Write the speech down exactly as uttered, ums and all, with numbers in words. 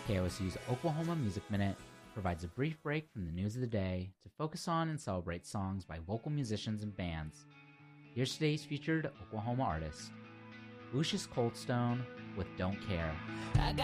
K O S U's Oklahoma Music Minute provides a brief break from the news of the day to focus on and celebrate songs by local musicians and bands. Here's today's featured Oklahoma artist, Lucius Coldstone with Don't Care.